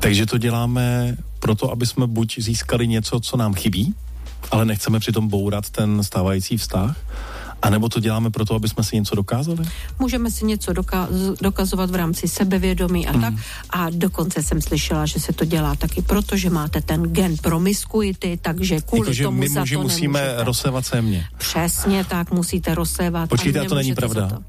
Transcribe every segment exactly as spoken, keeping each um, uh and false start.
Takže to děláme proto, aby jsme buď získali něco, co nám chybí, ale nechceme přitom bourat ten stávající vztah, a nebo to děláme proto, aby jsme si něco dokázali? Můžeme si něco doka- dokazovat v rámci sebevědomí a mm. tak. A dokonce jsem slyšela, že se to dělá taky proto, že máte ten gen promiskuity, takže kvůli jako, tomu my za muži to musíme nemůžete. rozsévat sémě. Přesně tak, musíte rozsévat. Počkejte, a to není pravda. To.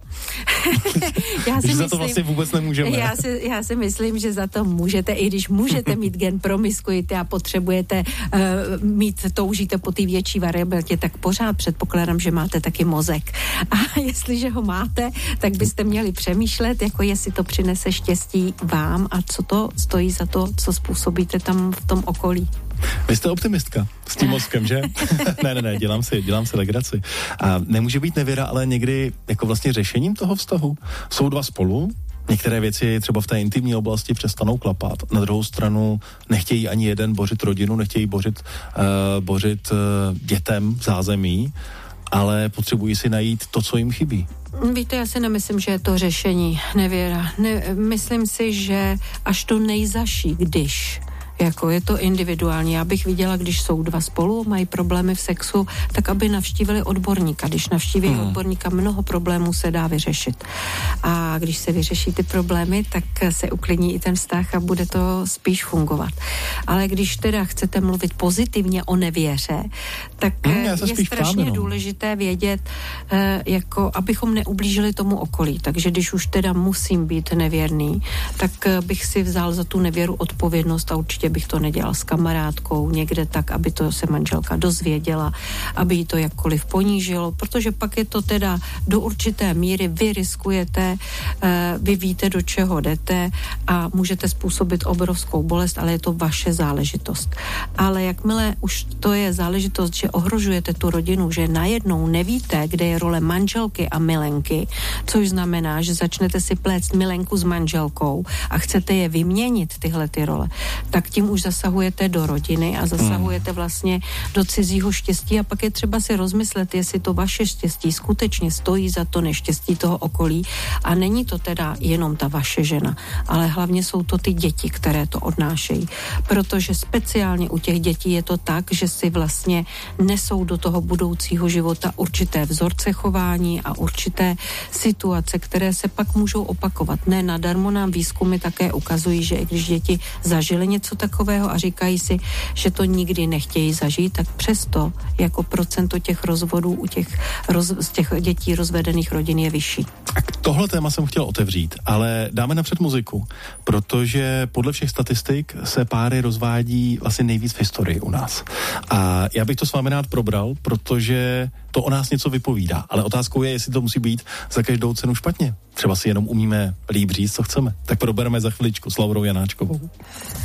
já si že myslím, za to vlastně vůbec nemůžeme. Já si, já si myslím, že za to můžete, i když můžete mít gen promiskuity a potřebujete uh, mít, toužíte po té větší variabilitě, tak pořád předpokládám, že máte taky mozek. A jestliže ho máte, tak byste měli přemýšlet, jako jestli to přinese štěstí vám a co to stojí za to, co způsobíte tam v tom okolí. Vy jste optimistka s tím mozkem, že? ne, ne, ne, dělám si, dělám si legraci. A nemůže být nevěra, ale někdy jako vlastně řešením toho vztahu. Jsou dva spolu, některé věci třeba v té intimní oblasti přestanou klapat. Na druhou stranu nechtějí ani jeden bořit rodinu, nechtějí bořit, uh, bořit uh, dětem zázemí, ale potřebují si najít to, co jim chybí. Víte, já si nemyslím, že je to řešení nevěra. Ne, myslím si, že až to nejzaší, když jako je to individuální. Já bych viděla, když jsou dva spolu, mají problémy v sexu, tak aby navštívili odborníka. Když navštíví hmm. odborníka, mnoho problémů se dá vyřešit. A když se vyřeší ty problémy, tak se uklidní i ten vztah a bude to spíš fungovat. Ale když teda chcete mluvit pozitivně o nevěře, tak hmm, je strašně ptám, důležité vědět, jako abychom neublížili tomu okolí. Takže když už teda musím být nevěrný, tak bych si vzal za tu nevěru odpovědnost a určitě bych to nedělal s kamarádkou někde tak, aby to se manželka dozvěděla, aby jí to jakkoliv ponížilo, protože pak je to teda do určité míry, vy riskujete, vy víte, do čeho jdete a můžete způsobit obrovskou bolest, ale je to vaše záležitost. Ale jakmile už to je záležitost, že ohrožujete tu rodinu, že najednou nevíte, kde je role manželky a milenky, což znamená, že začnete si plést milenku s manželkou a chcete je vyměnit, tyhle ty role, tak tím už zasahujete do rodiny a zasahujete vlastně do cizího štěstí a pak je třeba si rozmyslet, jestli to vaše štěstí skutečně stojí za to neštěstí toho okolí a není to teda jenom ta vaše žena, ale hlavně jsou to ty děti, které to odnášejí, protože speciálně u těch dětí je to tak, že si vlastně nesou do toho budoucího života určité vzorce chování a určité situace, které se pak můžou opakovat. Ne nadarmo nám výzkumy také ukazují, že i když děti zažily něco takového a říkají si, že to nikdy nechtějí zažít, tak přesto jako procento těch rozvodů u těch, roz, z těch dětí rozvedených rodin je vyšší. Tak tohle téma jsem chtěl otevřít, ale dáme napřed muziku, protože podle všech statistik se páry rozvádí vlastně nejvíc v historii u nás. A já bych to s vámi rád probral, protože to o nás něco vypovídá, ale otázkou je, jestli to musí být za každou cenu špatně. Třeba si jenom umíme líp říct, co chceme. Tak probereme za chviličku s Laurou Janáčkovou.